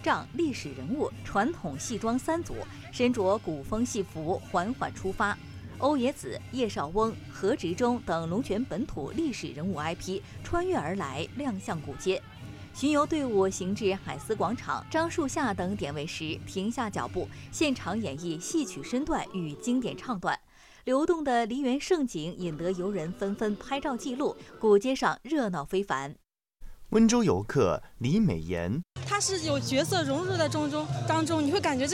仗、历史人物、传统戏装三组，身着古风戏服缓缓出发。欧冶子、叶绍翁、何执中等龙泉本土历史人物 IP 穿越而来，亮相古街。巡游队伍行至海思广场、樟树下等点位时，停下脚步，现场演绎戏曲身段与经典唱段。流动的梨园盛景引得游人纷纷拍照记录，古街上热闹非凡。 温州游客李美妍， 它是有角色融入在当中，你会感觉